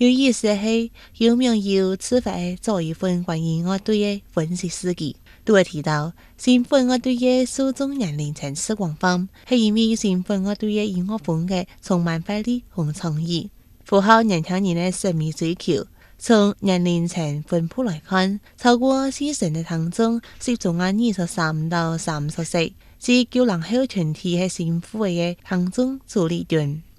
有意思的是，有網友此發做一份關於樂隊的分析事蹟，都會提到新婚樂隊嘅受眾年齡層次廣泛，係因為新婚樂隊嘅音樂風格充滿活力和創意，符合年輕人嘅審美追求。從年齡層分佈來看，超過40成嘅聽眾集中喺23到30歲，是90後群體係新婦嘅聽眾主力群。